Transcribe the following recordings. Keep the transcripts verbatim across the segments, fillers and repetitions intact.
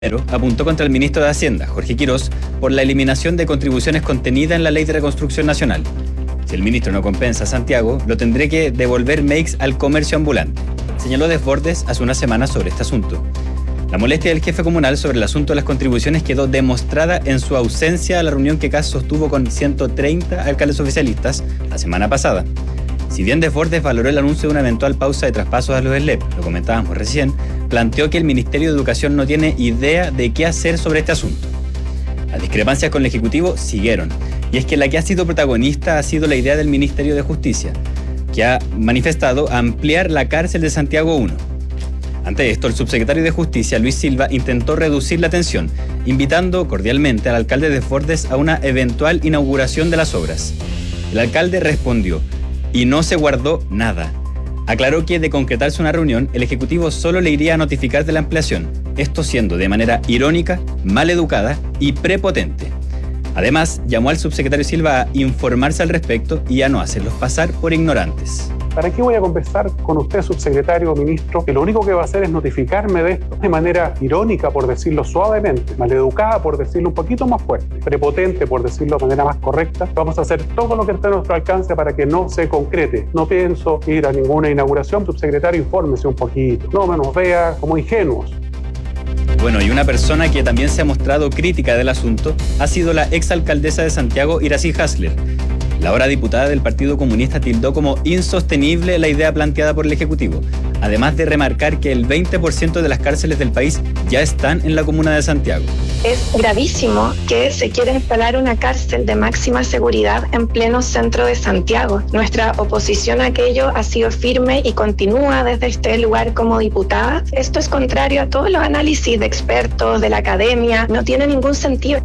Apuntó contra el ministro de Hacienda, Jorge Quirós, por la eliminación de contribuciones contenida en la Ley de Reconstrucción Nacional. Si el ministro no compensa a Santiago, lo tendré que devolver M E I C al comercio ambulante, señaló Desbordes hace una semana sobre este asunto. La molestia del jefe comunal sobre el asunto de las contribuciones quedó demostrada en su ausencia a la reunión que Kast sostuvo con ciento treinta alcaldes oficialistas la semana pasada. Si bien Desbordes valoró el anuncio de una eventual pausa de traspasos a los S L E P, lo comentábamos recién, planteó que el Ministerio de Educación no tiene idea de qué hacer sobre este asunto. Las discrepancias con el Ejecutivo siguieron, y es que la que ha sido protagonista ha sido la idea del Ministerio de Justicia, que ha manifestado ampliar la cárcel de Santiago uno. Ante esto, el subsecretario de Justicia, Luis Silva, intentó reducir la tensión, invitando cordialmente al alcalde Desbordes a una eventual inauguración de las obras. El alcalde respondió, y no se guardó nada. Aclaró que de concretarse una reunión, el Ejecutivo solo le iría a notificar de la ampliación, esto siendo de manera irónica, maleducada y prepotente. Además, llamó al subsecretario Silva a informarse al respecto y a no hacerlos pasar por ignorantes. ¿Para qué voy a conversar con usted, subsecretario o ministro, que lo único que va a hacer es notificarme de esto de manera irónica, por decirlo suavemente, maleducada, por decirlo un poquito más fuerte, prepotente, por decirlo de manera más correcta? Vamos a hacer todo lo que esté a nuestro alcance para que no se concrete. No pienso ir a ninguna inauguración. Subsecretario, infórmese un poquito. No me nos vea como ingenuos. Bueno, y una persona que también se ha mostrado crítica del asunto ha sido la exalcaldesa de Santiago, Iracy Hasler. La ahora diputada del Partido Comunista tildó como insostenible la idea planteada por el Ejecutivo, además de remarcar que el veinte por ciento de las cárceles del país ya están en la comuna de Santiago. Es gravísimo que se quiera instalar una cárcel de máxima seguridad en pleno centro de Santiago. Nuestra oposición a aquello ha sido firme y continúa desde este lugar como diputada. Esto es contrario a todos los análisis de expertos, de la academia. No tiene ningún sentido.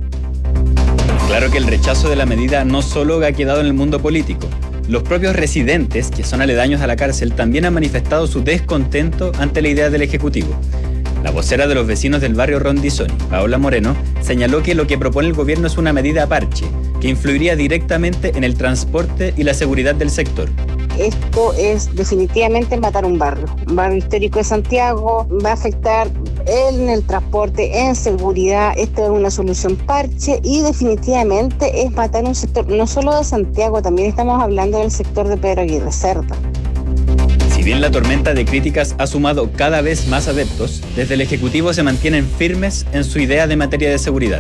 Claro que el rechazo de la medida no solo ha quedado en el mundo político. Los propios residentes, que son aledaños a la cárcel, también han manifestado su descontento ante la idea del Ejecutivo. La vocera de los vecinos del barrio Rondizoni, Paola Moreno, señaló que lo que propone el gobierno es una medida parche, que influiría directamente en el transporte y la seguridad del sector. Esto es definitivamente matar un barrio. Un barrio histórico de Santiago va a afectar en el transporte, en seguridad. Esto es una solución parche y definitivamente es matar un sector, no solo de Santiago, también estamos hablando del sector de Pedro Aguirre Cerda. Si bien la tormenta de críticas ha sumado cada vez más adeptos, desde el Ejecutivo se mantienen firmes en su idea de materia de seguridad.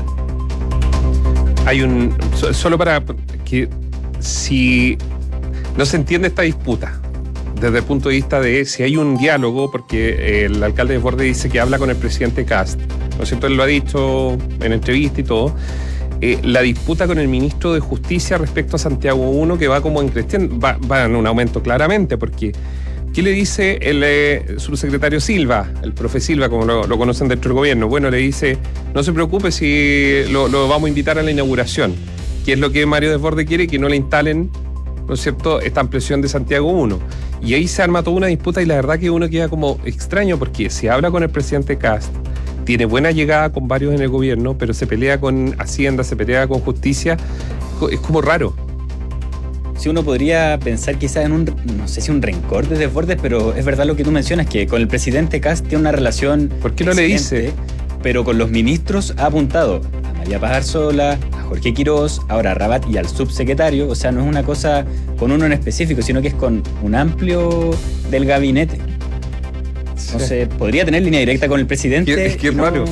Hay un... Solo para que si no se entiende esta disputa, desde el punto de vista de si hay un diálogo, porque el alcalde Desbordes dice que habla con el presidente Kast, ¿no es cierto? Él lo ha dicho en entrevista y todo. Eh, la disputa con el ministro de Justicia respecto a Santiago uno, que va como en creciendo, va, va en un aumento claramente, porque ¿qué le dice el eh, subsecretario Silva, el profe Silva, como lo, lo conocen dentro del gobierno? Bueno, le dice, no se preocupe si lo, lo vamos a invitar a la inauguración, que es lo que Mario Desbordes quiere, que no le instalen, ¿no es cierto?, esta ampliación de Santiago uno. Y ahí se arma toda una disputa y la verdad que uno queda como extraño, porque se habla con el presidente Kast, tiene buena llegada con varios en el gobierno, pero se pelea con Hacienda, se pelea con Justicia, es como raro. Si uno podría pensar quizás en un, no sé si un rencor de Desbordes, pero es verdad lo que tú mencionas, que con el presidente Kast tiene una relación... ¿Por qué no le dice? Pero con los ministros ha apuntado a María Paz Arzola, a Jorge Quirós, ahora a Rabat y al subsecretario. O sea, no es una cosa con uno en específico, sino que es con un amplio del gabinete. No sé, sí. Podría tener línea directa con el presidente. Es que es no, raro.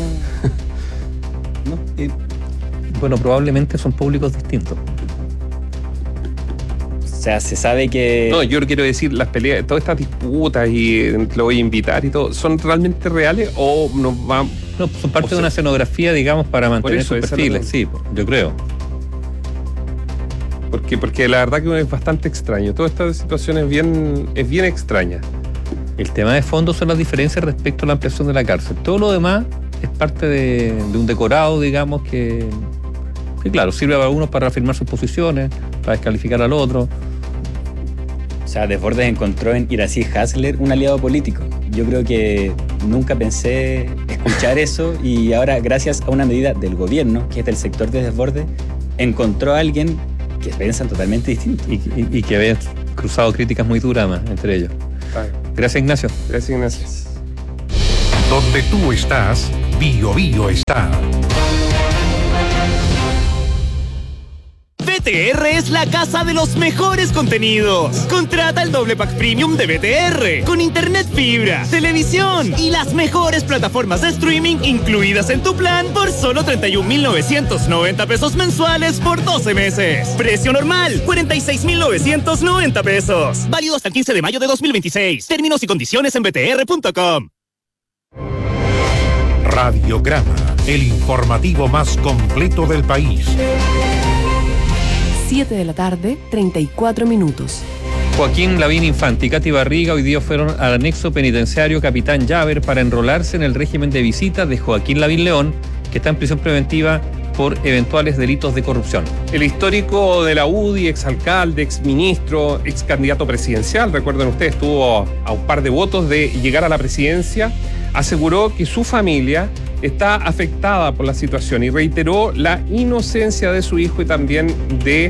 No, y, bueno, probablemente son públicos distintos. O sea, se sabe que... No, yo quiero decir, las peleas, todas estas disputas y lo voy a invitar y todo, ¿son realmente reales o nos van...? No, son parte sea, de una escenografía, digamos, para mantener eso, sus perfiles, sí, yo creo. Porque, porque la verdad que es bastante extraño. Toda esta situación es bien, es bien extraña. El tema de fondo son las diferencias respecto a la ampliación de la cárcel. Todo lo demás es parte de, de un decorado, digamos, que, que claro, sirve a algunos para reafirmar sus posiciones, para descalificar al otro. O sea, Desbordes encontró en Iracy Hasler un aliado político. Yo creo que nunca pensé escuchar eso y ahora, gracias a una medida del gobierno, que es del sector de Desbordes, encontró a alguien que piensan totalmente distinto. Y, y, y que había cruzado críticas muy duras más entre ellos. Gracias, Ignacio. Gracias, Ignacio. Donde tú estás, Bio Bio está. B T R es la casa de los mejores contenidos. Contrata el doble pack premium de B T R con internet fibra, televisión y las mejores plataformas de streaming incluidas en tu plan por solo treinta y un mil novecientos noventa pesos mensuales por doce meses. Precio normal, cuarenta y seis mil novecientos noventa pesos. Válido hasta el quince de mayo de dos mil veintiséis. Términos y condiciones en b t r punto com. Radiograma, el informativo más completo del país. siete de la tarde, treinta y cuatro minutos. Joaquín Lavín Infante y Katy Barriga hoy día fueron al anexo penitenciario Capitán Llaver para enrolarse en el régimen de visitas de Joaquín Lavín León, que está en prisión preventiva por eventuales delitos de corrupción. El histórico de la U D I, exalcalde, exministro, excandidato presidencial, recuerden ustedes, estuvo a un par de votos de llegar a la presidencia, aseguró que su familia está afectada por la situación y reiteró la inocencia de su hijo y también de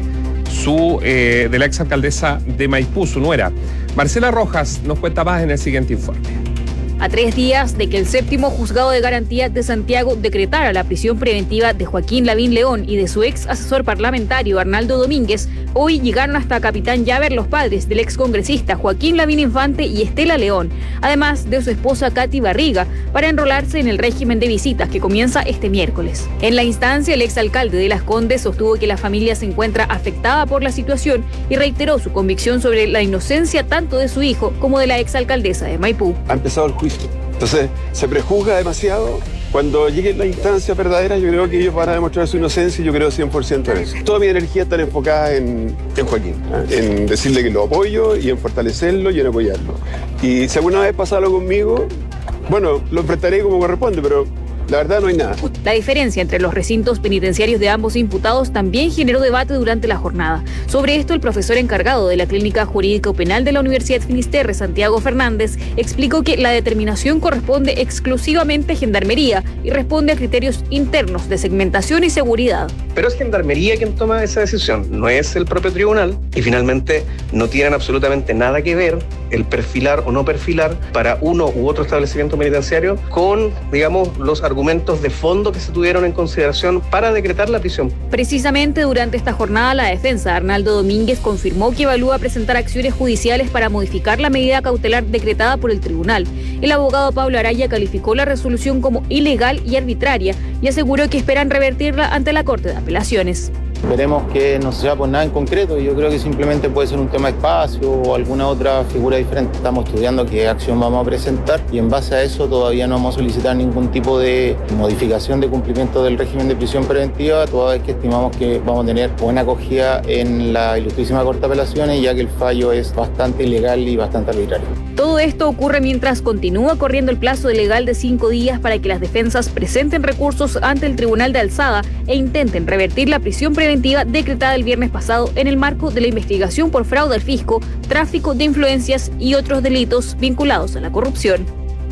su eh, de la exalcaldesa de Maipú, su nuera. Marcela Rojas nos cuenta más en el siguiente informe. A tres días de que el séptimo juzgado de garantía de Santiago decretara la prisión preventiva de Joaquín Lavín León y de su ex asesor parlamentario Arnaldo Domínguez, hoy llegaron hasta Capitán Llaver los padres del ex congresista Joaquín Lavín Infante y Estela León, además de su esposa Katy Barriga, para enrolarse en el régimen de visitas que comienza este miércoles. En la instancia, el exalcalde de Las Condes sostuvo que la familia se encuentra afectada por la situación y reiteró su convicción sobre la inocencia tanto de su hijo como de la exalcaldesa de Maipú. Ha empezado el juicio. Entonces, se prejuzga demasiado. Cuando lleguen las instancias verdaderas, yo creo que ellos van a demostrar su inocencia y yo creo cien por ciento en eso. Toda mi energía está enfocada en, en Joaquín, ¿eh? En decirle que lo apoyo y en fortalecerlo y en apoyarlo. Y si alguna vez pasa algo conmigo, bueno, lo enfrentaré como corresponde, pero la verdad no hay nada. La diferencia entre los recintos penitenciarios de ambos imputados también generó debate durante la jornada. Sobre esto, el profesor encargado de la Clínica Jurídico Penal de la Universidad Finisterre, Santiago Fernández, explicó que la determinación corresponde exclusivamente a Gendarmería y responde a criterios internos de segmentación y seguridad. Pero es Gendarmería quien toma esa decisión, no es el propio tribunal, y finalmente no tienen absolutamente nada que ver el perfilar o no perfilar para uno u otro establecimiento penitenciario con, digamos, los argumentos de fondo que se tuvieron en consideración para decretar la prisión. Precisamente durante esta jornada, la defensa Arnaldo Domínguez confirmó que evalúa presentar acciones judiciales para modificar la medida cautelar decretada por el tribunal. El abogado Pablo Araya calificó la resolución como ilegal y arbitraria y aseguró que esperan revertirla ante la Corte de Apelaciones. Veremos que no se va por nada en concreto. Yo creo que simplemente puede ser un tema de espacio o alguna otra figura diferente. Estamos estudiando qué acción vamos a presentar y en base a eso todavía no vamos a solicitar ningún tipo de modificación de cumplimiento del régimen de prisión preventiva, toda vez que estimamos que vamos a tener buena acogida en la Ilustrísima Corte de Apelaciones, ya que el fallo es bastante ilegal y bastante arbitrario. Todo esto ocurre mientras continúa corriendo el plazo legal de cinco días para que las defensas presenten recursos ante el Tribunal de Alzada e intenten revertir la prisión preventiva decretada el viernes pasado en el marco de la investigación por fraude al fisco, tráfico de influencias y otros delitos vinculados a la corrupción.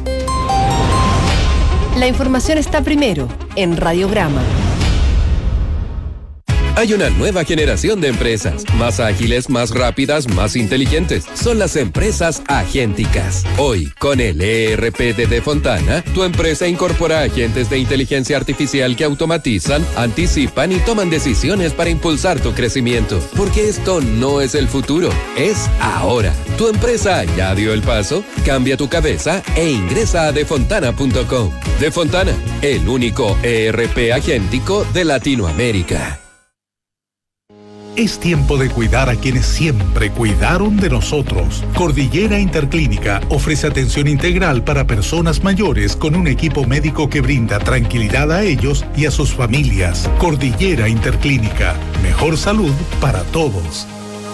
La información está primero en Radiograma. Hay una nueva generación de empresas, más ágiles, más rápidas, más inteligentes. Son las empresas agénticas. Hoy, con el E R P de Defontana, tu empresa incorpora agentes de inteligencia artificial que automatizan, anticipan y toman decisiones para impulsar tu crecimiento. Porque esto no es el futuro, es ahora. Tu empresa ya dio el paso, cambia tu cabeza e ingresa a defontana punto com. Defontana, el único E R P agéntico de Latinoamérica. Es tiempo de cuidar a quienes siempre cuidaron de nosotros. Cordillera Interclínica ofrece atención integral para personas mayores con un equipo médico que brinda tranquilidad a ellos y a sus familias. Cordillera Interclínica, mejor salud para todos.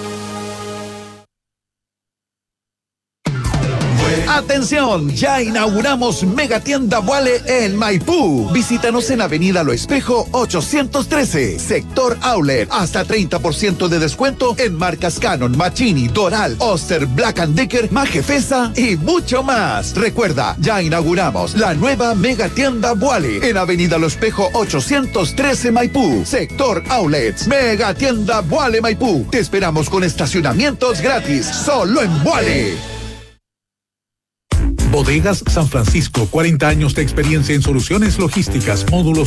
¡Atención! Ya inauguramos Megatienda Vuale en Maipú. Visítanos en Avenida Lo Espejo ochocientos trece, Sector Outlet. Hasta treinta por ciento de descuento en marcas Canon, Machini, Doral, Oster, Black and Decker, Majefesa y mucho más. Recuerda, ya inauguramos la nueva Megatienda Vuale en Avenida Lo Espejo ochocientos trece, Maipú, Sector Outlets. Megatienda Vuale Maipú. Te esperamos con estacionamientos gratis, solo en Vuale. Bodegas San Francisco, cuarenta años de experiencia en soluciones logísticas, módulos